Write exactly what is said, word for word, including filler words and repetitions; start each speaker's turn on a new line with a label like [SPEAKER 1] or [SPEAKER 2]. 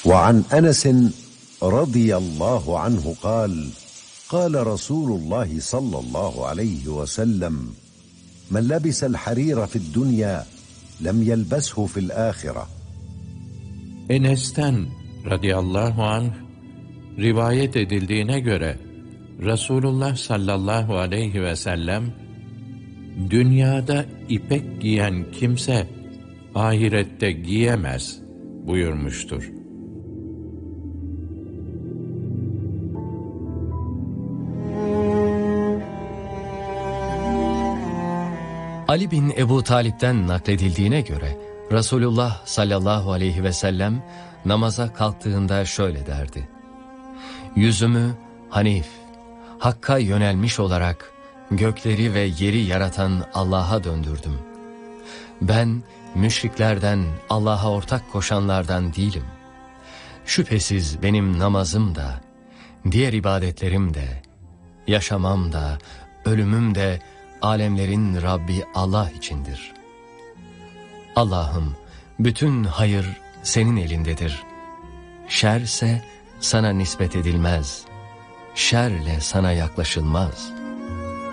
[SPEAKER 1] وعن أنس رضي الله عنه قال قال رسول الله صلى الله عليه وسلم من لبس الحرير في الدنيا لم يلبسه في الآخرة.
[SPEAKER 2] Enes'ten radıyallahu anh rivayet edildiğine göre Resulullah sallallahu aleyhi ve sellem, dünyada ipek giyen kimse ahirette giyemez buyurmuştur.
[SPEAKER 3] Ali bin Ebu Talip'ten nakledildiğine göre Resulullah sallallahu aleyhi ve sellem namaza kalktığında şöyle derdi: Yüzümü Hanif, Hakk'a yönelmiş olarak gökleri ve yeri yaratan Allah'a döndürdüm. Ben müşriklerden, Allah'a ortak koşanlardan değilim. Şüphesiz benim namazım da, diğer ibadetlerim de, yaşamam da, ölümüm de alemlerin Rabbi Allah içindir. Allah'ım, bütün hayır senin elindedir. Şerse sana nispet edilmez. Şerle sana yaklaşılmaz.